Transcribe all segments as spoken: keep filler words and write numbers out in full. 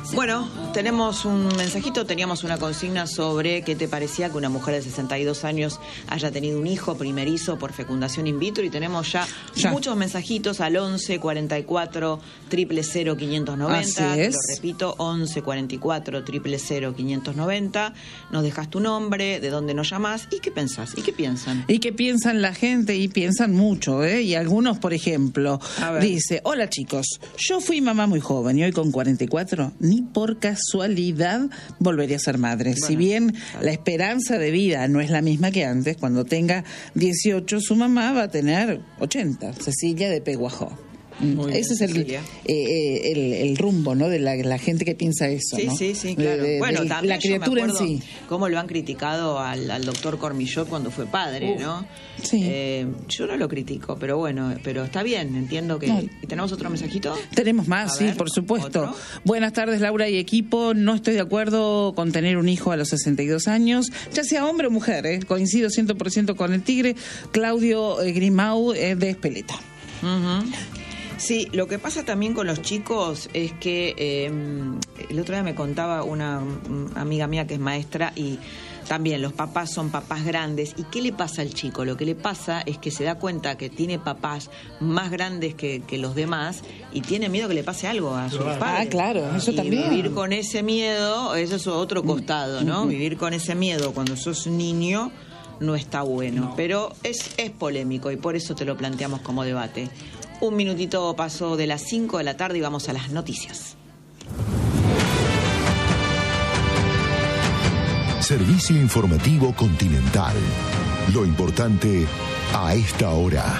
Bueno, tenemos un mensajito, teníamos una consigna sobre qué te parecía que una mujer de sesenta y dos años haya tenido un hijo primerizo por fecundación in vitro, y tenemos ya, ya. muchos mensajitos al once cuarenta y cuatro cero cero cero quinientos noventa. Así es. Lo repito, once cuarenta y cuatro cero cero cero quinientos noventa. Nos dejas tu nombre, de dónde nos llamás y qué pensás y qué piensan. Y qué piensan la gente, y piensan mucho, ¿eh? Y algunos, por ejemplo, dice: hola chicos, yo fui mamá muy joven y hoy con cuarenta y cuatro ni por casualidad volvería a ser madre. Bueno, si bien claro. la esperanza de vida no es la misma que antes, cuando tenga dieciocho su mamá va a tener ochenta. Cecilia de Peguajó. Muy Ese bien, es el, eh, el, el rumbo, ¿no? De la, la gente que piensa eso, sí, ¿no? Sí, sí, claro. De, de, bueno, de también la criatura en sí. Cómo lo han criticado al, al doctor Cormillot cuando fue padre, uh, ¿no? Sí. Eh, yo no lo critico, pero bueno, pero está bien, entiendo que... No. ¿Y tenemos otro mensajito? Tenemos más, a sí, ver, por supuesto. ¿Otro? Buenas tardes, Laura y equipo. No estoy de acuerdo con tener un hijo a los sesenta y dos años, ya sea hombre o mujer, ¿eh? Coincido cien por ciento con el tigre. Claudio eh, Grimau eh, de Espeleta. Uh-huh. Sí, lo que pasa también con los chicos es que eh, el otro día me contaba una amiga mía que es maestra, y también los papás son papás grandes. ¿Y qué le pasa al chico? Lo que le pasa es que se da cuenta que tiene papás más grandes que, que los demás y tiene miedo que le pase algo a sus padres. Ah, claro, eso y también. Vivir con ese miedo, eso es otro costado, ¿no? Mm-hmm. Vivir con ese miedo cuando sos niño no está bueno, no. Pero es, es polémico y por eso te lo planteamos como debate. Un minutito pasó de las cinco de la tarde y vamos a las noticias. Servicio Informativo Continental. Lo importante a esta hora.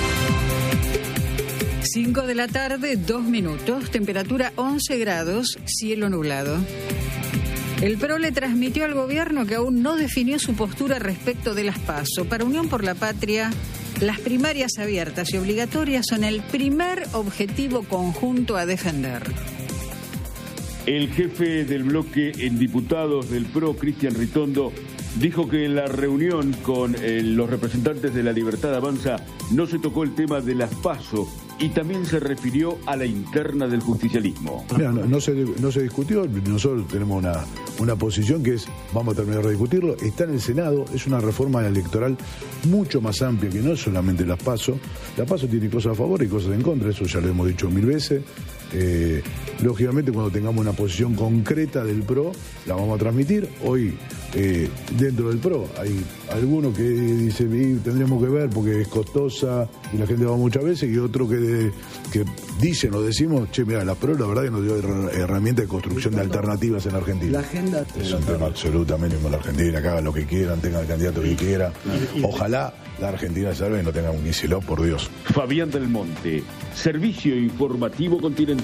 cinco de la tarde, dos minutos, temperatura once grados, cielo nublado. El P R O le transmitió al gobierno que aún no definió su postura respecto de las PASO. Para Unión por la Patria, las primarias abiertas y obligatorias son el primer objetivo conjunto a defender. El jefe del bloque en diputados del P R O, Cristian Ritondo, dijo que en la reunión con eh, los representantes de La Libertad Avanza no se tocó el tema de las PASO y también se refirió a la interna del justicialismo. Mira, no, no, se, no se discutió, nosotros tenemos una, una posición que es, vamos a terminar de discutirlo, está en el Senado, es una reforma electoral mucho más amplia que no solamente las PASO. La PASO tiene cosas a favor y cosas en contra, eso ya lo hemos dicho mil veces. Eh, lógicamente cuando tengamos una posición concreta del P R O la vamos a transmitir. Hoy eh, dentro del P R O hay algunos que dicen tendremos que ver porque es costosa y la gente va muchas veces, y otro que, que dicen o decimos, che, mira, la P R O la verdad que nos dio herramientas de construcción de alternativas en la Argentina. La agenda es un tema absolutamente como la Argentina, que hagan lo que quieran, tengan el candidato que quiera. Ojalá la Argentina se salve y no tenga un Kicillof, por Dios. Fabián del Monte, Servicio Informativo Continental.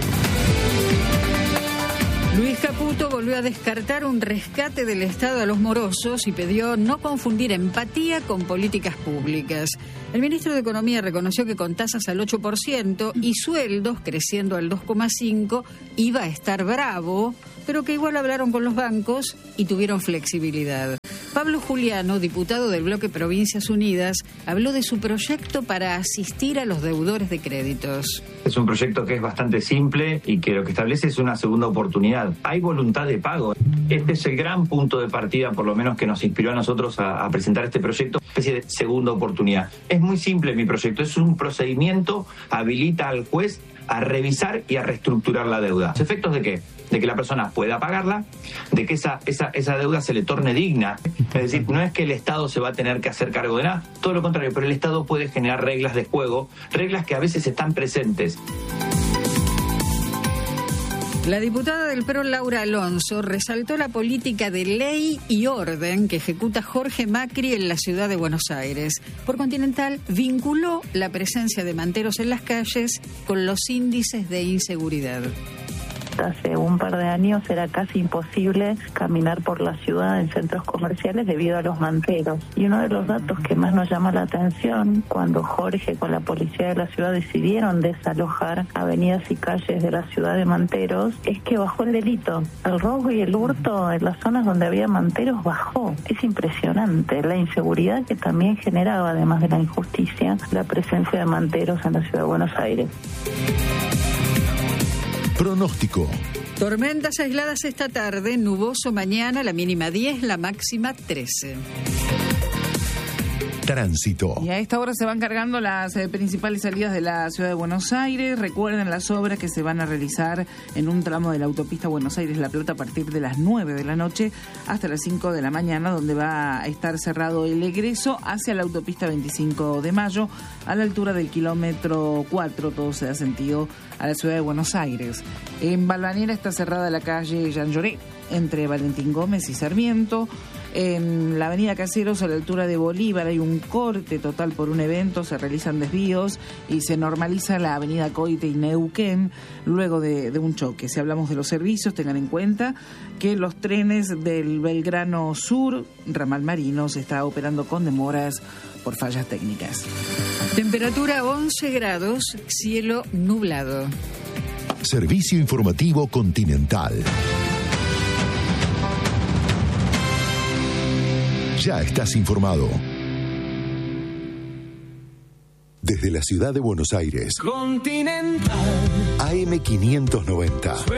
Luis Caputo volvió a descartar un rescate del Estado a los morosos y pidió no confundir empatía con políticas públicas. El ministro de Economía reconoció que con tasas al ocho por ciento y sueldos creciendo al dos coma cinco por ciento iba a estar bravo, pero que igual hablaron con los bancos y tuvieron flexibilidad. Pablo Juliano, diputado del bloque Provincias Unidas, habló de su proyecto para asistir a los deudores de créditos. Es un proyecto que es bastante simple y que lo que establece es una segunda oportunidad. Hay voluntad de pago. Este es el gran punto de partida, por lo menos que nos inspiró a nosotros a, a presentar este proyecto, una especie de segunda oportunidad. Es muy simple mi proyecto, es un procedimiento, habilita al juez a revisar y a reestructurar la deuda. ¿Los efectos de qué? De que la persona pueda pagarla, de que esa, esa, esa deuda se le torne digna. Es decir, no es que el Estado se va a tener que hacer cargo de nada, todo lo contrario, pero el Estado puede generar reglas de juego, reglas que a veces están presentes. La diputada del P R O, Laura Alonso, resaltó la política de ley y orden que ejecuta Jorge Macri en la ciudad de Buenos Aires. Por Continental, vinculó la presencia de manteros en las calles con los índices de inseguridad. Hace un par de años era casi imposible caminar por la ciudad en centros comerciales debido a los manteros. Y uno de los datos que más nos llama la atención, cuando Jorge con la policía de la ciudad decidieron desalojar avenidas y calles de la ciudad de manteros, es que bajó el delito. El robo y el hurto en las zonas donde había manteros bajó. Es impresionante la inseguridad que también generaba, además de la injusticia, la presencia de manteros en la ciudad de Buenos Aires. Pronóstico. Tormentas aisladas esta tarde, nuboso mañana, la mínima diez, la máxima trece. Tránsito. Y a esta hora se van cargando las eh, principales salidas de la ciudad de Buenos Aires. Recuerden las obras que se van a realizar en un tramo de la autopista Buenos Aires-La Plata a partir de las nueve de la noche hasta las cinco de la mañana, donde va a estar cerrado el egreso hacia la autopista veinticinco de mayo a la altura del kilómetro cuatro. Todo se da sentido a la ciudad de Buenos Aires. En Balvanera está cerrada la calle Jean Lloré entre Valentín Gómez y Sarmiento. En la avenida Caseros, a la altura de Bolívar, hay un corte total por un evento, se realizan desvíos y se normaliza la avenida Coite y Neuquén luego de, de un choque. Si hablamos de los servicios, tengan en cuenta que los trenes del Belgrano Sur, ramal Marino, se está operando con demoras por fallas técnicas. Temperatura once grados, cielo nublado. Servicio informativo Continental. Ya estás informado. Desde la ciudad de Buenos Aires, Continental. A M quinientos noventa.